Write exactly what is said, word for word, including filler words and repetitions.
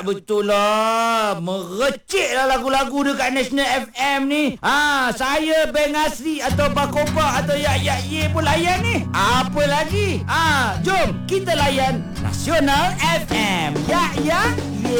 Betul lah. Merecik lah lagu-lagu dekat National F M ni. Ha, saya Beng Asri atau Bakoba atau Yak Yak Ye pun layan ni. Apa lagi? Ha, jom kita layan Nasional F M. Yak Yak Ye.